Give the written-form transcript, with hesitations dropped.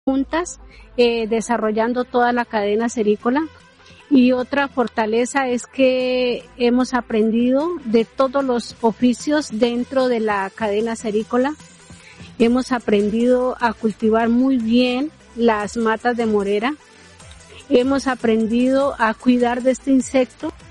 juntas, desarrollando toda la cadena cerícola. Y otra fortaleza es que hemos aprendido de todos los oficios dentro de la cadena cerícola. Hemos aprendido a cultivar muy bien las matas de morera. Hemos aprendido a cuidar de este insecto